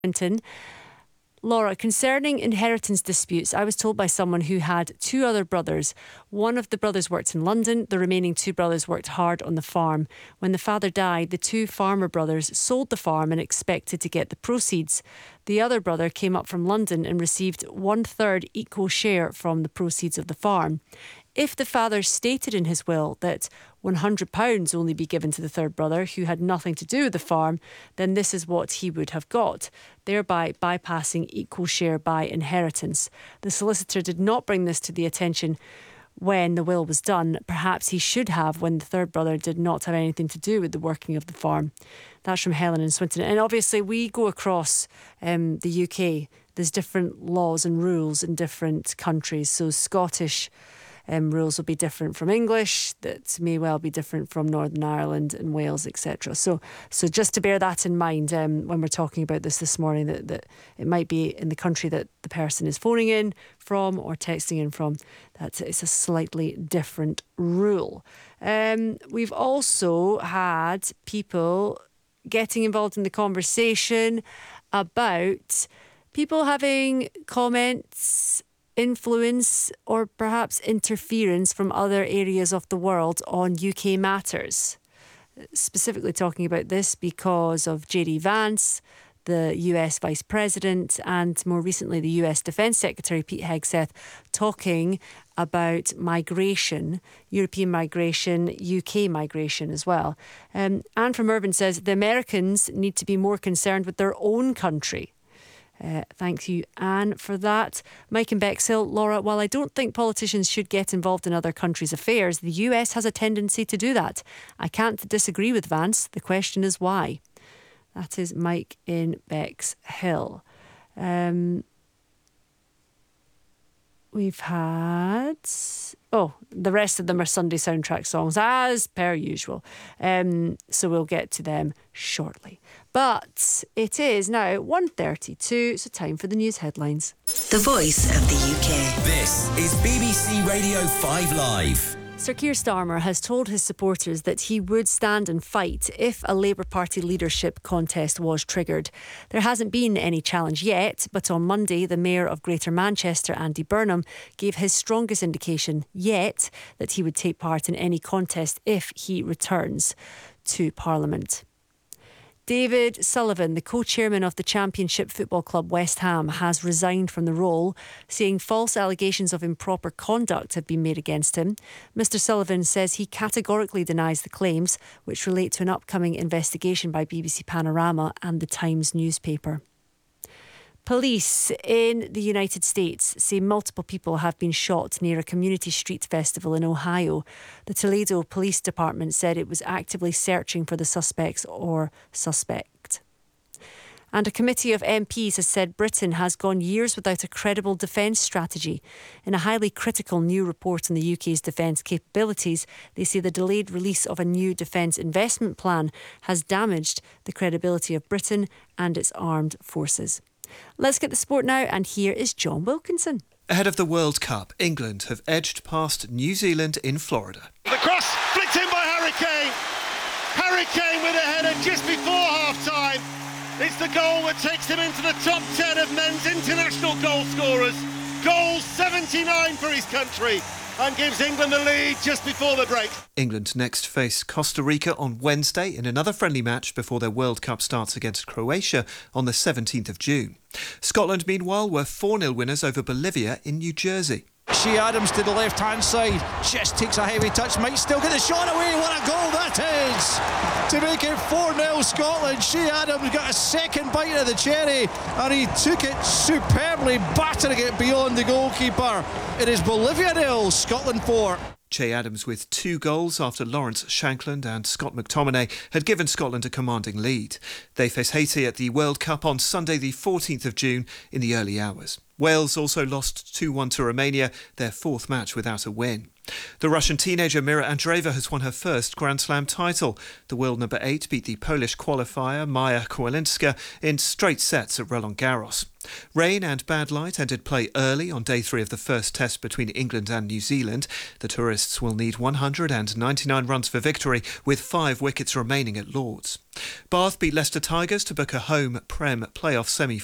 Clinton. Laura, concerning inheritance disputes, I was told by someone who had two other brothers. One of the brothers worked in London. The remaining two brothers worked hard on the farm. When the father died, the two farmer brothers sold the farm and expected to get the proceeds. The other brother came up from London and received 1/3 equal share from the proceeds of the farm. If the father stated in his will that £100 only be given to the third brother, who had nothing to do with the farm, then this is what he would have got, thereby bypassing equal share by inheritance. The solicitor did not bring this to the attention when the will was done. Perhaps he should have when the third brother did not have anything to do with the working of the farm. That's from Helen in Swinton. And obviously we go across the UK. There's different laws and rules in different countries. So Scottish rules will be different from English, that may well be different from Northern Ireland and Wales, etc. So just to bear that in mind when we're talking about this morning, that it might be in the country that the person is phoning in from or texting in from, that it's a slightly different rule. We've also had people getting involved in the conversation about people having comments, influence or perhaps interference from other areas of the world on UK matters. Specifically talking about this because of JD Vance, the US Vice President, and more recently the US Defence Secretary Pete Hegseth talking about migration, European migration, UK migration as well. Anne from Urban says the Americans need to be more concerned with their own country. Thank you, Anne, for that. Mike in Bexhill. Laura, while I don't think politicians should get involved in other countries' affairs, the US has a tendency to do that. I can't disagree with Vance. The question is why. That is Mike in Bexhill. We've had... the rest of them are Sunday soundtrack songs, as per usual. So we'll get to them shortly. But it is now 1:32, so time for the news headlines. The Voice of the UK. This is BBC Radio 5 Live. Sir Keir Starmer has told his supporters that he would stand and fight if a Labour Party leadership contest was triggered. There hasn't been any challenge yet, but on Monday, the Mayor of Greater Manchester, Andy Burnham, gave his strongest indication yet that he would take part in any contest if he returns to Parliament. David Sullivan, the co-chairman of the Championship football club West Ham, has resigned from the role, saying false allegations of improper conduct have been made against him. Mr Sullivan says he categorically denies the claims, which relate to an upcoming investigation by BBC Panorama and the Times newspaper. Police in the United States say multiple people have been shot near a community street festival in Ohio. The Toledo Police Department said it was actively searching for the suspects or suspect. And a committee of MPs has said Britain has gone years without a credible defence strategy. In a highly critical new report on the UK's defence capabilities, they say the delayed release of a new defence investment plan has damaged the credibility of Britain and its armed forces. Let's get the sport now, and here is John Wilkinson. Ahead of the World Cup, England have edged past New Zealand in Florida. The cross flicked in by Harry Kane. Harry Kane with a header just before half-time. It's the goal that takes him into the top 10 of men's international goal scorers. Goal 79 for his country and gives England the lead just before the break. England next face Costa Rica on Wednesday in another friendly match before their World Cup starts against Croatia on the 17th of June. Scotland, meanwhile, were 4-0 winners over Bolivia in New Jersey. Shea Adams to the left-hand side, just takes a heavy touch, might still get the shot away. What a goal that is! To make it 4-0 Scotland. Shea Adams got a second bite of the cherry and he took it superbly, battering it beyond the goalkeeper. It is Bolivia 0, Scotland 4. Shea Adams with 2 goals after Lawrence Shankland and Scott McTominay had given Scotland a commanding lead. They face Haiti at the World Cup on Sunday the 14th of June in the early hours. Wales also lost 2-1 to Romania, their 4th match without a win. The Russian teenager Mira Andreeva has won her first Grand Slam title. The world number 8 beat the Polish qualifier Maja Kowalinska in straight sets at Roland Garros. Rain and bad light ended play early on day 3 of the first test between England and New Zealand. The tourists will need 199 runs for victory, with 5 wickets remaining at Lord's. Bath beat Leicester Tigers to book a home Prem playoff semi